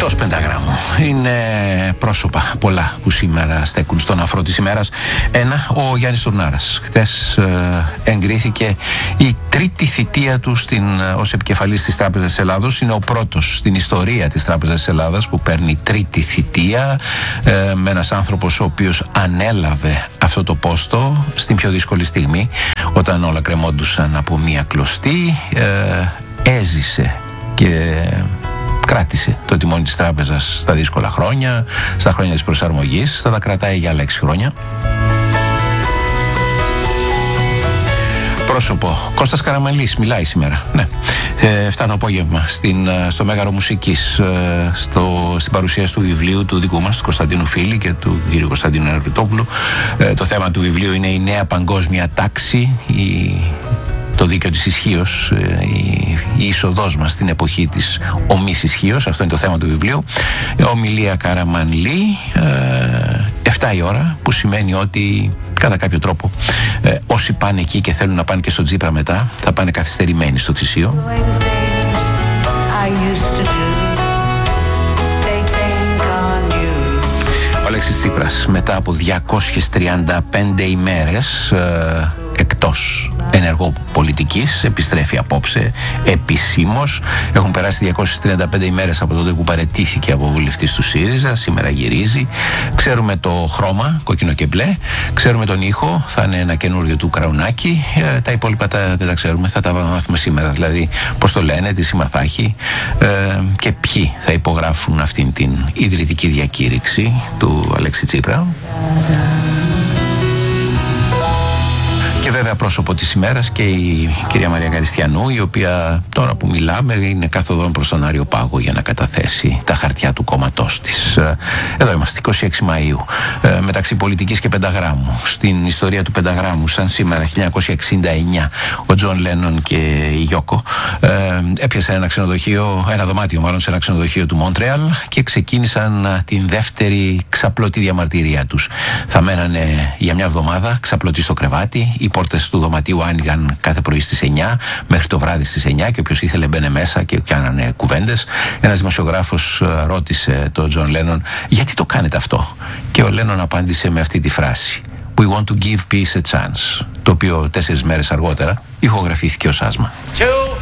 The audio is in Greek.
Εκτός Πενταγράμμου είναι πρόσωπα πολλά που σήμερα στέκουν στον αφρό της ημέρας. Ένα, ο Γιάννης Τουρνάρας. Χτες εγκρίθηκε η τρίτη θητεία του ως επικεφαλής της Τράπεζας της Ελλάδος. Είναι ο πρώτος στην ιστορία της Τράπεζας της Ελλάδας που παίρνει τρίτη θητεία, με ένας άνθρωπος ο οποίος ανέλαβε αυτό το πόστο στην πιο δύσκολη στιγμή, όταν όλα κρεμόντουσαν από μία κλωστή. Έζησε και κράτησε το τιμόνι της τράπεζας στα δύσκολα χρόνια, στα χρόνια της προσαρμογής. Θα τα κρατάει για άλλα 6 χρόνια. Πρόσωπο, Κώστας Καραμανλής, μιλάει σήμερα. Ναι. 7 το απόγευμα στο Μέγαρο Μουσικής, στην παρουσίαση του βιβλίου του δικού μας, του Κωνσταντίνου Φίλη και του κ. Κωνσταντίνου Νερβιτόπουλου. Το θέμα του βιβλίου είναι η νέα παγκόσμια τάξη, το δίκαιο της ισχύως, η είσοδός μας στην εποχή της ομής ισχύως. Αυτό είναι το θέμα του βιβλίου. Ομιλία Καραμανλή, 7 η ώρα, που σημαίνει ότι κατά κάποιο τρόπο όσοι πάνε εκεί και θέλουν να πάνε και στο Τσίπρα μετά, θα πάνε καθυστερημένοι στο θυσίο. Ο Αλέξης Τσίπρας μετά από 235 ημέρες εκτός ενεργοπολιτικής επιστρέφει απόψε επισήμως. Έχουν περάσει 235 ημέρες από τότε που παραιτήθηκε από βουλευτής του ΣΥΡΙΖΑ. Σήμερα γυρίζει. Ξέρουμε το χρώμα, κόκκινο και μπλε. Ξέρουμε τον ήχο, θα είναι ένα καινούριο του Κραουνάκη. Τα υπόλοιπα δεν τα ξέρουμε, θα τα μάθουμε σήμερα. Δηλαδή πώς το λένε, τι σήμα θα έχει και ποιοι θα υπογράφουν αυτήν την ιδρυτική διακήρυξη του Αλέξη Τσίπρα. Και βέβαια πρόσωπο της ημέρας και η κυρία Μαρία Καριστιανού, η οποία τώρα που μιλάμε είναι καθοδόν προς τον Άριο Πάγο για να καταθέσει τα χαρτιά του κόμματός της. Εδώ είμαστε, 26 Μαΐου, μεταξύ πολιτικής και Πενταγράμμου. Στην ιστορία του Πενταγράμμου, σαν σήμερα, 1969, ο Τζον Λένον και η Γιώκο έπιασαν ένα δωμάτιο μάλλον σε ένα ξενοδοχείο του Μόντρεαλ και ξεκίνησαν την δεύτερη ξαπλωτή διαμαρτυρία τους. Θα μένανε για μια εβδομάδα ξαπλωτοί στο κρεβάτι. Οι πόρτες του δωματίου άνοιγαν κάθε πρωί στις 9 μέχρι το βράδυ στις 9 και όποιος ήθελε μπαίνε μέσα και πιάνανε κουβέντες. Ένας δημοσιογράφος ρώτησε τον Τζον Λένον, γιατί το κάνετε αυτό? Και ο Λένον απάντησε με αυτή τη φράση: We want to give peace a chance. Το οποίο 4 μέρες αργότερα ηχογραφήθηκε ως άσμα.